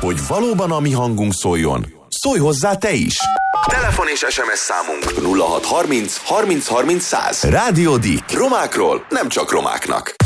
Hogy valóban a mi hangunk szóljon, szólj hozzá te is! Telefon és SMS számunk 0630 30 30 100. Rádió Dick. Romákról nem csak romáknak.